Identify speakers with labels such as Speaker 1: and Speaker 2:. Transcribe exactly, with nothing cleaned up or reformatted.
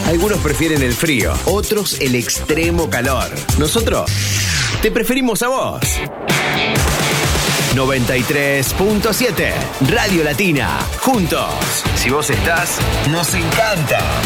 Speaker 1: Algunos prefieren el frío, otros el extremo calor. Nosotros te preferimos a vos. noventa y tres punto siete Radio Latina. Juntos. Si vos estás, nos encanta.